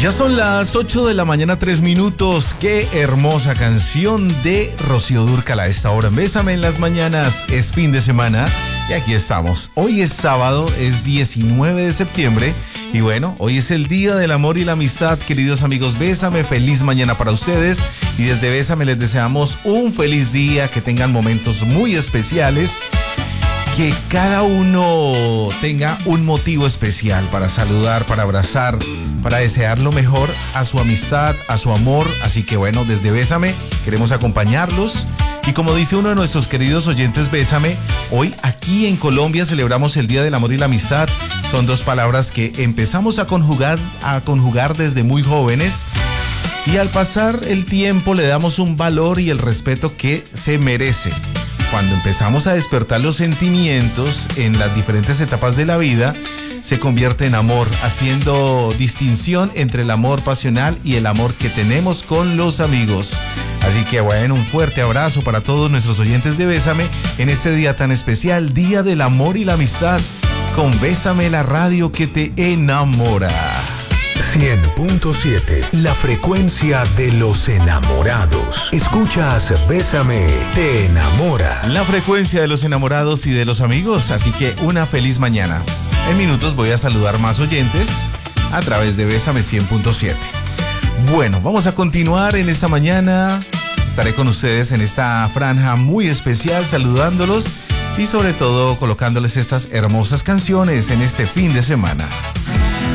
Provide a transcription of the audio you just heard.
Ya son las 8 de la mañana, 3 minutos. Qué hermosa canción de Rocío Dúrcal a esta hora. Bésame en las mañanas. Es fin de semana y aquí estamos. Hoy es sábado, es 19 de septiembre. Y bueno, hoy es el Día del Amor y la Amistad. Queridos amigos, Bésame, feliz mañana para ustedes. Y desde Bésame les deseamos un feliz día, que tengan momentos muy especiales. Que cada uno tenga un motivo especial para saludar, para abrazar, para desear lo mejor a su amistad, a su amor. Así que bueno, desde Bésame queremos acompañarlos. Y como dice uno de nuestros queridos oyentes, Bésame, hoy aquí en Colombia celebramos el Día del Amor y la Amistad. Son dos palabras que empezamos a conjugar desde muy jóvenes. Y al pasar el tiempo le damos un valor y el respeto que se merece. Cuando empezamos a despertar los sentimientos en las diferentes etapas de la vida, se convierte en amor, haciendo distinción entre el amor pasional y el amor que tenemos con los amigos. Así que bueno, un fuerte abrazo para todos nuestros oyentes de Bésame en este día tan especial, Día del Amor y la Amistad, con Bésame, la radio que te enamora. 100.7, la frecuencia de los enamorados. Escuchas Bésame, te enamora. La frecuencia de los enamorados y de los amigos, así que una feliz mañana. En minutos voy a saludar más oyentes a través de Bésame 100.7. Bueno, vamos a continuar en esta mañana. Estaré con ustedes en esta franja muy especial, saludándolos y sobre todo colocándoles estas hermosas canciones en este fin de semana.